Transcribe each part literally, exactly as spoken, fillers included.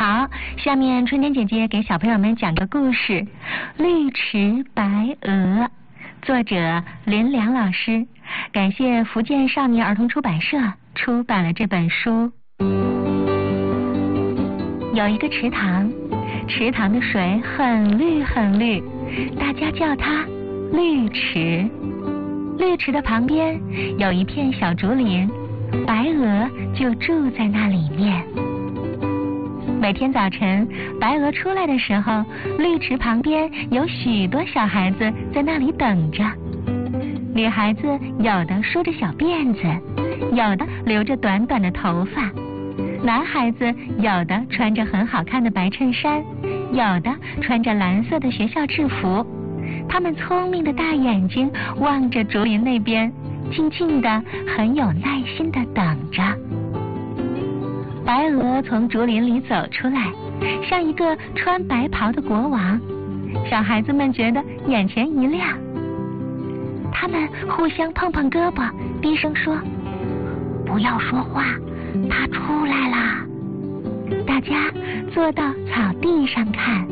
好，下面春天姐姐给小朋友们讲个故事《绿池白鹅》，作者林良老师，感谢福建少年儿童出版社出版了这本书。有一个池塘，池塘的水很绿很绿，大家叫它绿池。绿池的旁边有一片小竹林，白鹅就住在那里面。每天早晨，白鹅出来的时候，绿池旁边有许多小孩子在那里等着。女孩子有的梳着小辫子，有的留着短短的头发，男孩子有的穿着很好看的白衬衫，有的穿着蓝色的学校制服。他们聪明的大眼睛望着竹林那边，静静的，很有耐心的等着。白鹅从竹林里走出来，像一个穿白袍的国王。小孩子们觉得眼前一亮，他们互相碰碰胳膊，低声说：“不要说话，他出来啦！”大家坐到草地上看。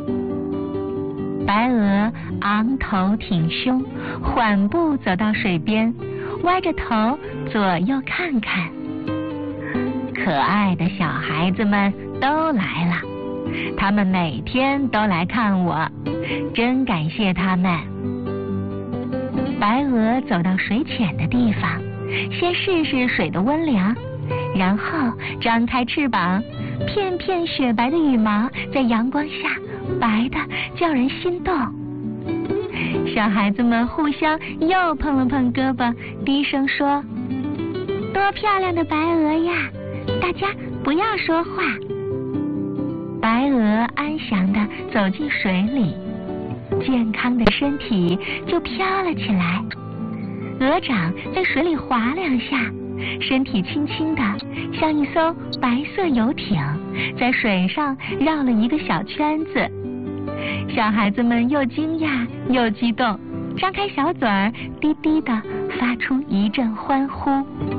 白鹅昂头挺胸，缓步走到水边，歪着头左右看看。可爱的小孩子们都来了，他们每天都来看我，真感谢他们。白鹅走到水浅的地方，先试试水的温凉，然后张开翅膀，片片雪白的羽毛在阳光下白得叫人心动。小孩子们互相又碰了碰胳膊，低声说：“多漂亮的白鹅呀！大家不要说话。”白鹅安详地走进水里，健康的身体就飘了起来。鹅掌在水里划两下，身体轻轻的，像一艘白色游艇，在水上绕了一个小圈子。小孩子们又惊讶又激动，张开小嘴儿，低低的发出一阵欢呼。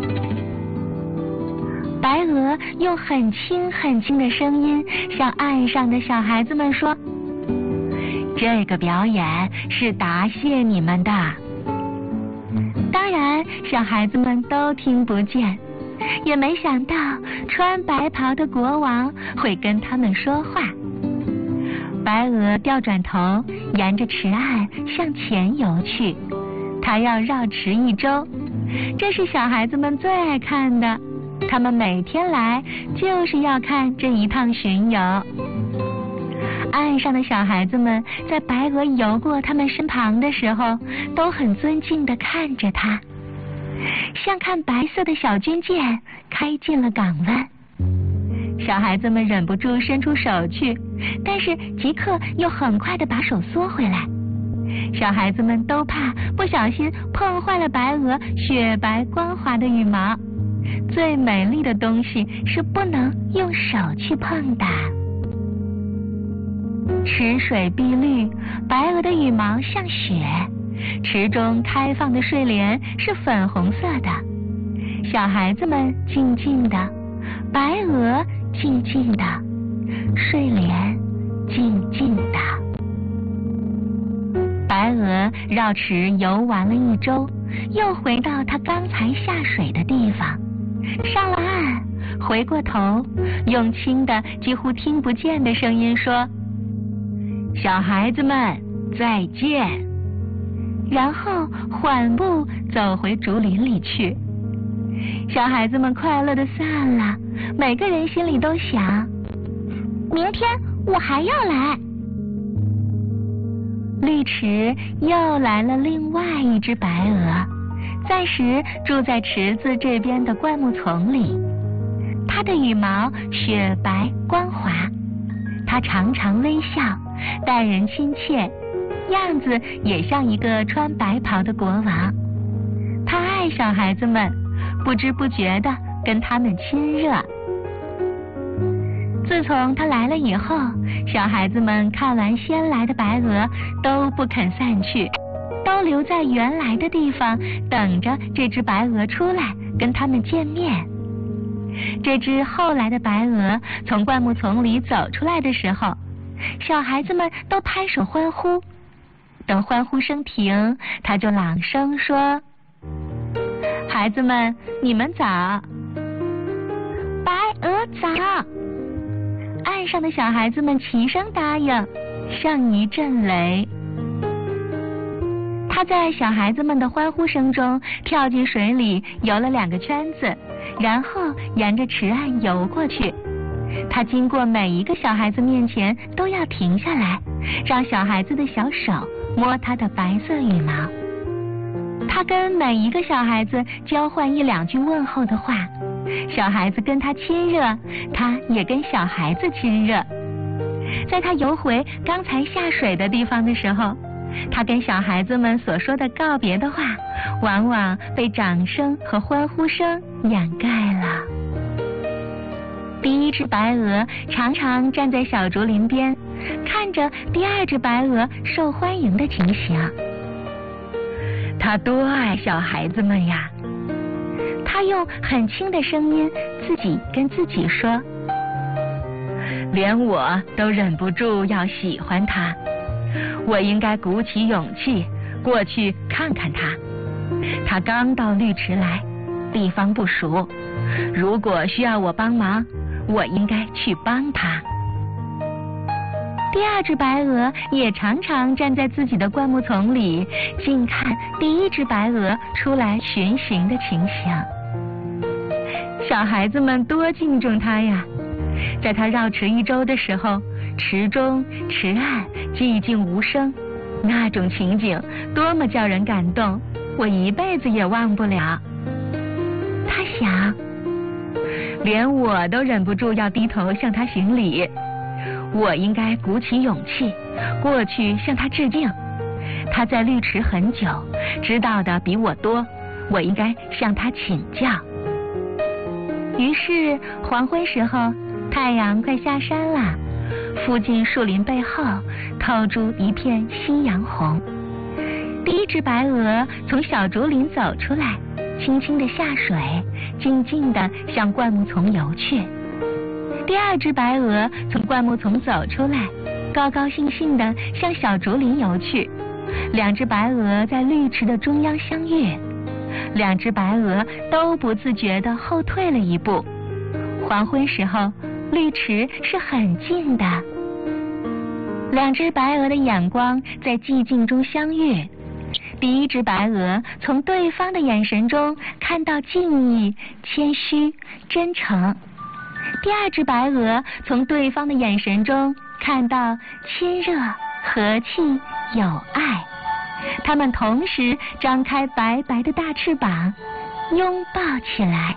白鹅用很轻很轻的声音向岸上的小孩子们说：“这个表演是答谢你们的。”当然，小孩子们都听不见，也没想到穿白袍的国王会跟他们说话。白鹅调转头，沿着池岸向前游去，它要绕池一周，这是小孩子们最爱看的。他们每天来就是要看这一趟巡游。岸上的小孩子们在白鹅游过他们身旁的时候，都很尊敬地看着它，像看白色的小军舰开进了港湾。小孩子们忍不住伸出手去，但是即刻又很快地把手缩回来。小孩子们都怕不小心碰坏了白鹅雪白光滑的羽毛。最美丽的东西是不能用手去碰的。池水碧绿，白鹅的羽毛像雪，池中开放的睡莲是粉红色的。小孩子们静静的，白鹅静静的，睡莲静静的。白鹅绕池游玩了一周，又回到它刚才下水的地方，上了岸，回过头，用轻的几乎听不见的声音说：“小孩子们再见。”然后缓步走回竹林里去。小孩子们快乐地散了，每个人心里都想：明天我还要来。绿池又来了另外一只白鹅，暂时住在池子这边的灌木丛里。它的羽毛雪白光滑，它常常微笑，待人亲切，样子也像一个穿白袍的国王。它爱小孩子们，不知不觉地跟他们亲热。自从它来了以后，小孩子们看完先来的白鹅都不肯散去，都留在原来的地方，等着这只白鹅出来跟他们见面。 这只后来的白鹅从灌木丛里走出来的时候，小孩子们都拍手欢呼。等欢呼声停，他就朗声说：孩子们，你们早。白鹅早。岸上的小孩子们齐声答应，像一阵雷。他在小孩子们的欢呼声中跳进水里游了两个圈子，然后沿着池岸游过去。他经过每一个小孩子面前都要停下来，让小孩子的小手摸他的白色羽毛。他跟每一个小孩子交换一两句问候的话，小孩子跟他亲热，他也跟小孩子亲热。在他游回刚才下水的地方的时候，他跟小孩子们所说的告别的话，往往被掌声和欢呼声掩盖了。第一只白鹅常常站在小竹林边，看着第二只白鹅受欢迎的情形。他多爱小孩子们呀！他用很轻的声音自己跟自己说，连我都忍不住要喜欢他，我应该鼓起勇气过去看看他。他刚到绿池来，地方不熟，如果需要我帮忙，我应该去帮他。第二只白鹅也常常站在自己的灌木丛里，静看第一只白鹅出来巡行的情形。小孩子们多敬重它呀！在它绕池一周的时候，池中池岸寂静无声，那种情景多么叫人感动，我一辈子也忘不了。他想，连我都忍不住要低头向他行礼，我应该鼓起勇气过去向他致敬。他在绿池很久，知道的比我多，我应该向他请教。于是黄昏时候，太阳快下山了，附近树林背后透出一片夕阳红。第一只白鹅从小竹林走出来，轻轻地下水，静静地向灌木丛游去。第二只白鹅从灌木丛走出来，高高兴兴地向小竹林游去。两只白鹅在绿池的中央相遇，两只白鹅都不自觉地后退了一步。黄昏时候，绿池是很静的。两只白鹅的眼光在寂静中相遇，第一只白鹅从对方的眼神中看到敬意、谦虚、真诚；第二只白鹅从对方的眼神中看到亲热、和气、友爱。它们同时张开白白的大翅膀，拥抱起来。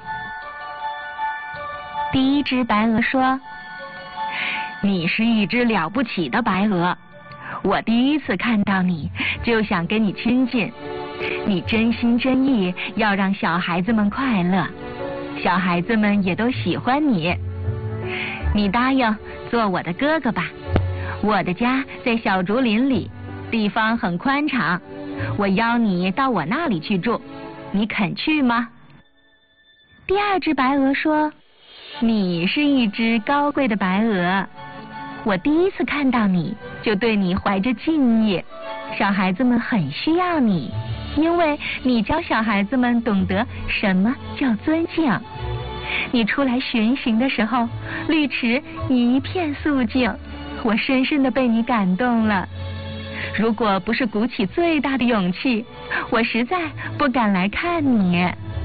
第一只白鹅说：你是一只了不起的白鹅，我第一次看到你就想跟你亲近，你真心真意要让小孩子们快乐，小孩子们也都喜欢你。你答应做我的哥哥吧，我的家在小竹林里，地方很宽敞，我邀你到我那里去住，你肯去吗？第二只白鹅说：你是一只高贵的白鹅，我第一次看到你就对你怀着敬意，小孩子们很需要你，因为你教小孩子们懂得什么叫尊敬。你出来巡行的时候，绿池一片肃静，我深深地被你感动了。如果不是鼓起最大的勇气，我实在不敢来看你。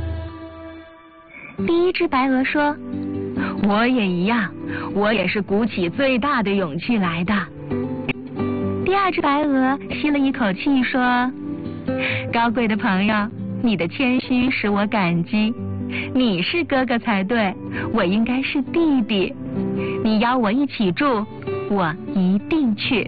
第一只白鹅说：我也一样，我也是鼓起最大的勇气来的。第二只白鹅吸了一口气说：高贵的朋友，你的谦虚使我感激，你是哥哥才对，我应该是弟弟。你邀我一起住，我一定去。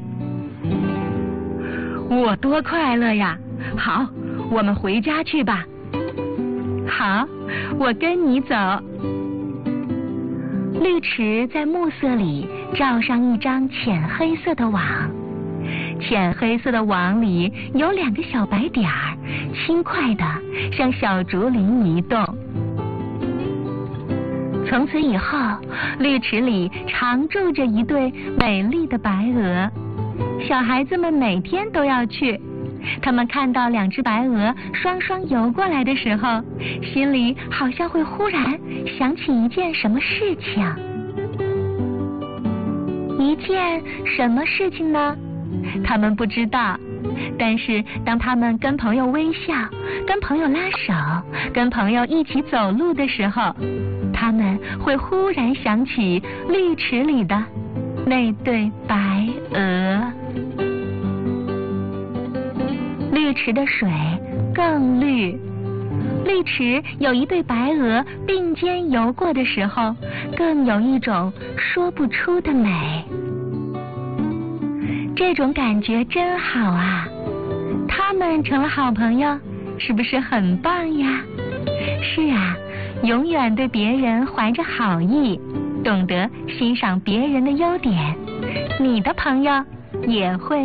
我多快乐呀！好，我们回家去吧。好，我跟你走。绿池在暮色里罩上一张浅黑色的网，浅黑色的网里有两个小白点儿，轻快地向小竹林移动。从从此以后，绿池里常住着一对美丽的白鹅，小孩子们每天都要去。他们看到两只白鹅双双游过来的时候，心里好像会忽然想起一件什么事情。一件什么事情呢？他们不知道。但是当他们跟朋友微笑，跟朋友拉手，跟朋友一起走路的时候，他们会忽然想起绿池里的那对白鹅。绿池的水更绿，绿池有一对白鹅并肩游过的时候，更有一种说不出的美。这种感觉真好啊！他们成了好朋友，是不是很棒呀？是啊，永远对别人怀着好意，懂得欣赏别人的优点，你的朋友也会